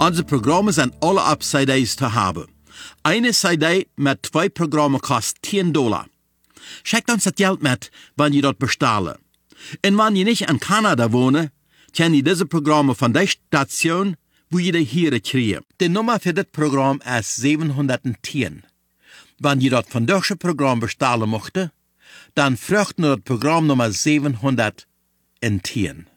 Unsere Programme sind alle auf CDs zu haben. Eine CD mit 2 Programmen kostet $10. Schickt uns das Geld mit, wenn ihr dort bestellen. Und wenn ihr nicht in Kanada wohnt, könnt ihr diese Programme von der Station, wo ihr die hier kriegt. Die Nummer für das Programm ist 710. Wenn ihr dort von diesem Programm bestellen möchtet, dann fragt nur das Programm Nummer 710.